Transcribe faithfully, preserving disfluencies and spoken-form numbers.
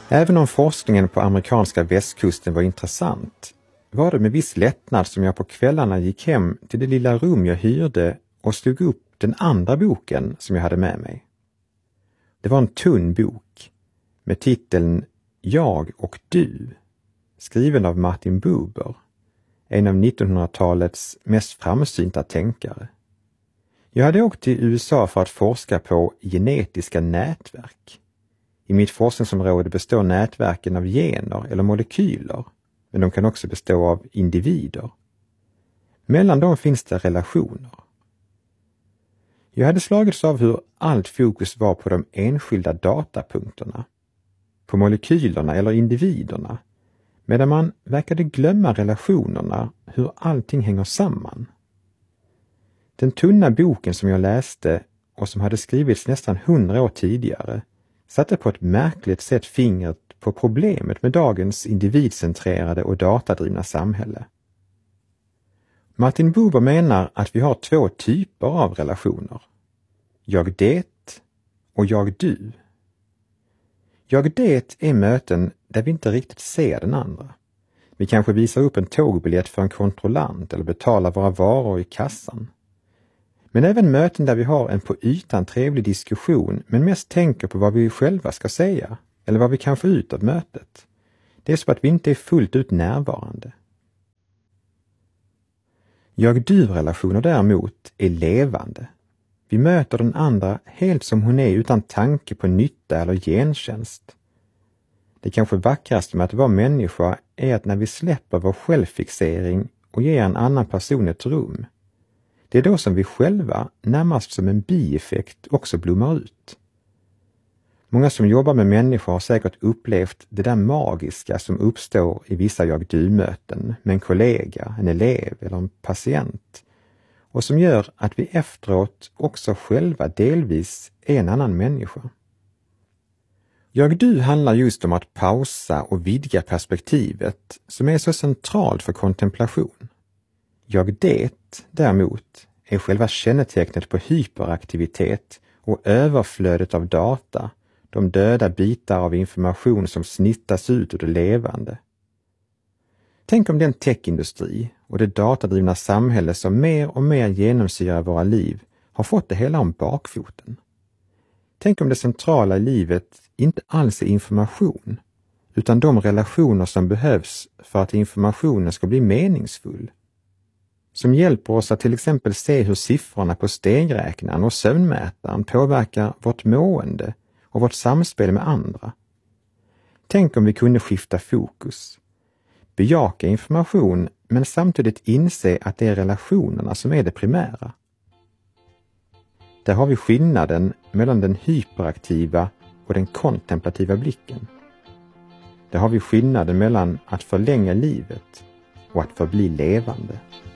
Även om forskningen på amerikanska västkusten var intressant, var det med viss lättnad som jag på kvällarna gick hem till det lilla rum jag hyrde och slog upp den andra boken som jag hade med mig. Det var en tunn bok med titeln Jag och du, skriven av Martin Buber, en av nittonhundratalets mest framsynta tänkare. Jag hade åkt till U S A för att forska på genetiska nätverk. I mitt forskningsområde består nätverken av gener eller molekyler, men de kan också bestå av individer. Mellan dem finns det relationer. Jag hade slagits av hur allt fokus var på de enskilda datapunkterna, på molekylerna eller individerna, medan man verkade glömma relationerna, hur allting hänger samman. Den tunna boken som jag läste och som hade skrivits nästan hundra år tidigare satte på ett märkligt sätt fingret på problemet med dagens individcentrerade och datadrivna samhälle. Martin Buber menar att vi har två typer av relationer. Jag det och jag du. Jag det är möten där vi inte riktigt ser den andra. Vi kanske visar upp en tågbiljett för en kontrollant eller betalar våra varor i kassan. Men även möten där vi har en på ytan trevlig diskussion men mest tänker på vad vi själva ska säga eller vad vi kan få ut av mötet. Det är så att vi inte är fullt ut närvarande. Jag-du-relationer däremot är levande. Vi möter den andra helt som hon är utan tanke på nytta eller gentjänst. Det kanske vackraste med att vara människa är att när vi släpper vår självfixering och ger en annan person ett rum, det är då som vi själva, närmast som en bieffekt, också blommar ut. Många som jobbar med människor har säkert upplevt det där magiska som uppstår i vissa jag-du-möten med en kollega, en elev eller en patient, och som gör att vi efteråt också själva delvis är en annan människa. Jag-du handlar just om att pausa och vidga perspektivet som är så centralt för kontemplation. Jag-det däremot är själva kännetecknet på hyperaktivitet och överflödet av data, de döda bitar av information som snittas ut ur det levande. Tänk om den techindustri och det datadrivna samhälle som mer och mer genomsyrar våra liv har fått det hela om bakfoten. Tänk om det centrala i livet inte alls är information, utan de relationer som behövs för att informationen ska bli meningsfull. Som hjälper oss att till exempel se hur siffrorna på stegräknaren och sömnmätaren påverkar vårt mående och vårt samspel med andra. Tänk om vi kunde skifta fokus, bejaka information men samtidigt inse att det är relationerna som är det primära. Där har vi skillnaden mellan den hyperaktiva och den kontemplativa blicken. Där har vi skillnaden mellan att förlänga livet och att förbli levande.